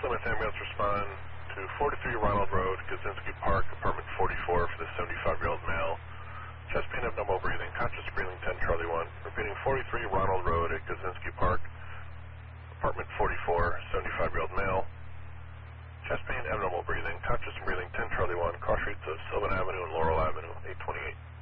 Plymouth ambulance respond to 43 Ronald Road, Kaczynski Park, apartment 44 for the 75-year-old male. Chest pain, abnormal breathing, conscious breathing 10 Charlie 1. Repeating 43 Ronald Road at Kaczynski Park, apartment 44, 75-year-old male. Chest pain, abnormal breathing, conscious breathing 10 Charlie 1, cross streets of Sylvan Avenue and Laurel Avenue, 828.